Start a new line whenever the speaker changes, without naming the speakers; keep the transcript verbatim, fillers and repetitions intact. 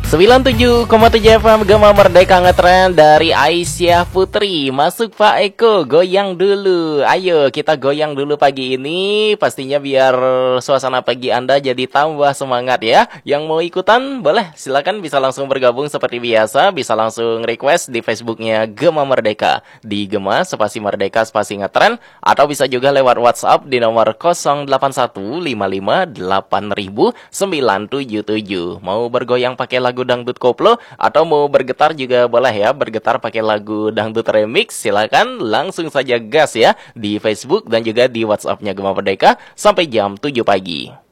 sembilan puluh tujuh koma tujuh F M Gema Merdeka ngetren dari Aisyah Putri. Masuk Pak Eko, goyang dulu. Ayo kita goyang dulu pagi ini. Pastinya biar suasana pagi Anda jadi tambah semangat ya. Yang mau ikutan boleh silakan, bisa langsung bergabung seperti biasa. Bisa langsung request di Facebooknya Gema Merdeka, di Gema spasi Merdeka spasi ngetren. Atau bisa juga lewat WhatsApp di nomor nol delapan satu lima lima delapan nol nol sembilan tujuh tujuh. Mau bergoyang pakai lagu dangdut koplo atau mau bergetar juga boleh ya, bergetar pakai lagu dangdut remix, silakan langsung saja gas ya di Facebook dan juga di WhatsAppnya Gema Merdeka sampai jam tujuh pagi.